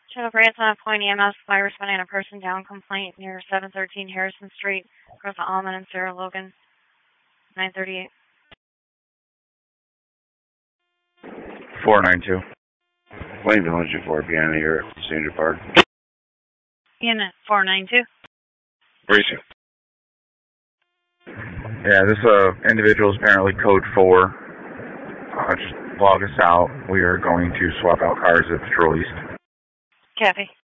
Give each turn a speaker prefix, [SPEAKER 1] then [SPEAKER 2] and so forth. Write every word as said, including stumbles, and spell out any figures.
[SPEAKER 1] Sheriff Ransom, Point E M S, by responding to a person down complaint near seven thirteen Harrison Street, across the Almond and Sarah Logan, nine thirty-eight.
[SPEAKER 2] four nine two. Plainville, one two four, Piano here at Sandra Park.
[SPEAKER 1] Unit four nine two.
[SPEAKER 2] Briefing. Yeah, this uh, individual is apparently code four. Uh, just log us out. We are going to swap out cars at Patrol East.
[SPEAKER 1] Copy.